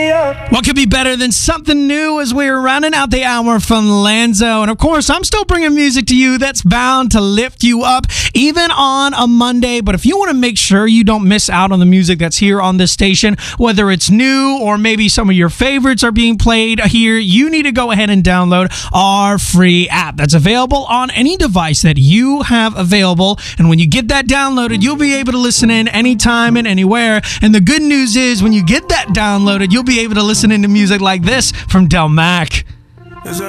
What could be better than something new as we're rounding out the hour from Lanzo? And of course, I'm still bringing music to you that's bound to lift you up, even on a Monday. But if you want to make sure you don't miss out on the music that's here on this station, whether it's new or maybe some of your favorites are being played here, you need to go ahead and download our free app that's available on any device that you have available. And when you get that downloaded, you'll be able to listen in anytime and anywhere. And the good news is when you get that downloaded, you'll be able to listen into music like this from Del Mac.